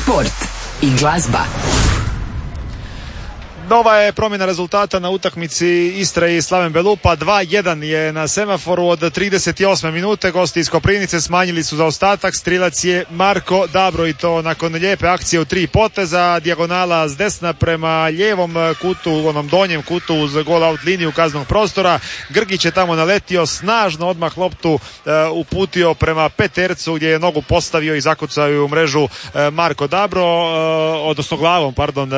sport i glazba. Nova je promjena rezultata na utakmici Istra i Slaven Belupa. 2-1 je na semaforu od 38. minute. Gosti iz Koprivnice smanjili su zaostatak. Strilac je Marko Dabro i to nakon lijepe akcije u 3 poteza. Dijagonala s desna prema lijevom kutu, onom donjem kutu uz gol out liniju kaznog prostora. Grgić je tamo naletio snažno, odmah loptu uputio prema petercu gdje je nogu postavio i zakucao u mrežu Marko Dabro, odnosno glavom, pardon.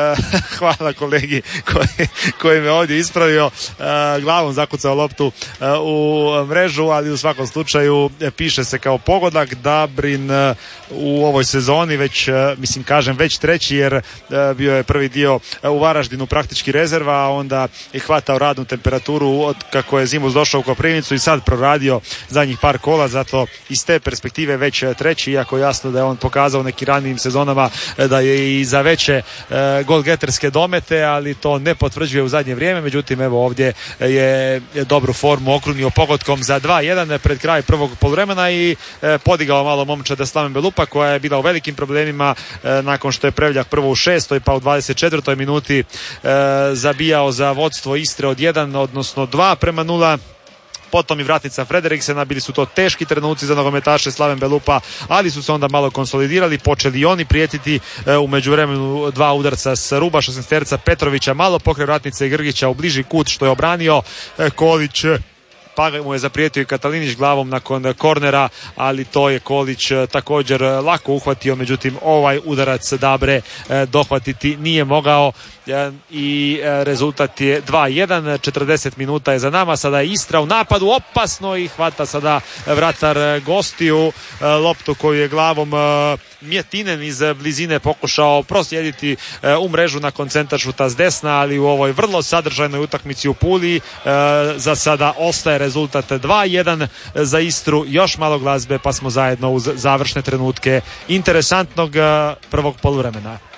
Hvala kolegi koji me ovdje ispravio, glavom zakucao loptu u mrežu, ali u svakom slučaju piše se kao pogodak. Dabrin u ovoj sezoni već, već treći, jer bio je prvi dio u Varaždinu praktički rezerva, a onda je hvatao radnu temperaturu od kako je zimus došao u Koprivnicu i sad proradio zadnjih par kola, zato iz te perspektive već treći, iako jasno da je on pokazao nekim ranijim sezonama da je i za veće golgeterske domete, ali to ne potvrđuje u zadnje vrijeme. Međutim, evo ovdje je dobru formu okrunio pogodkom za 2-1 pred kraj prvog poluvremena i podigao malo momčada Slaven Belupa, koja je bila u velikim problemima nakon što je Prevljak prvo u 6. pa u 24. minuti zabijao za vodstvo Istre od 1, odnosno 2-0. Potom i vratnica Frederiksena. Bili su to teški trenuci za nogometaše Slaven Belupa, ali su se onda malo konsolidirali, počeli i oni prijetiti. U međuvremenu 2 udarca s ruba 16-terca Petrovića, malo pokraj vratnice i Grgića u bliži kut što je obranio Kolić, pa mu je zaprijetio i Katalinić glavom nakon kornera, ali to je Kolić također lako uhvatio, međutim ovaj udarac Dabre dohvatiti nije mogao i rezultat je 2-1. 40 minuta je za nama, sada je Istra u napadu, opasno, i hvata sada vratar gostiju loptu koju je glavom Mjetinen iz blizine pokušao proslijediti u mrežu nakon centaršuta s desna, ali u ovoj vrlo sadržajnoj utakmici u Puli za sada ostaje rezultat 2-1 za Istru. Još malo glazbe pa smo zajedno uz završne trenutke interesantnog prvog poluvremena.